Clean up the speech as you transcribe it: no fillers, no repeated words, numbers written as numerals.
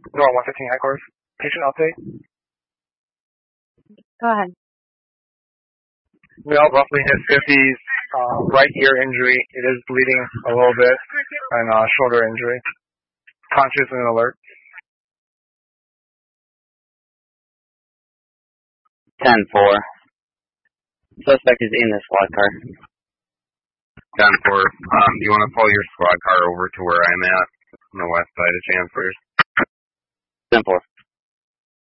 Door 115 headquarters. Patient update. Go ahead. Male, roughly his 50s, right ear injury. It is bleeding a little bit, and shoulder injury. Conscious and alert. 10-4. Suspect is in the squad car. 10-4. You want to pull your squad car over to where I'm at on the west side of Chancellors? 10-4.